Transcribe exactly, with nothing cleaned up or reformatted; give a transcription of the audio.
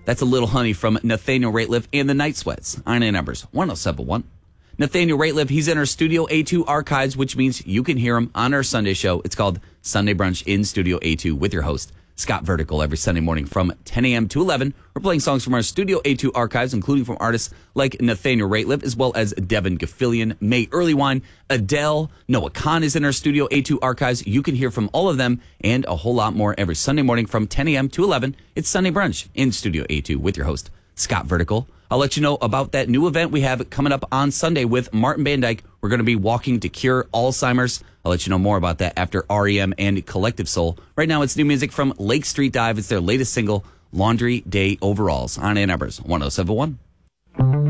That's a Little Honey from Nathaniel Rateliff and the Night Sweats on Ann Arbors one oh seven point one. Nathaniel Rateliff, he's in our Studio A two archives, which means you can hear him on our Sunday show. It's called Sunday Brunch in Studio A two with your host, Scott Vertical, every Sunday morning from ten a.m. to eleven. We're playing songs from our Studio A two archives, including from artists like Nathaniel Rateliff, as well as Devin Gaffilian, May Earlywine, Adele, Noah Khan is in our Studio A two archives. You can hear from all of them and a whole lot more every Sunday morning from ten a.m. to eleven. It's Sunday Brunch in Studio A two with your host, Scott Vertical. I'll let you know about that new event we have coming up on Sunday with Martin Bandyke. We're going to be walking to cure Alzheimer's. I'll let you know more about that after R E M and Collective Soul. Right now, it's new music from Lake Street Dive. It's their latest single, Laundry Day Overalls, on Ann Arbors one oh seven point one.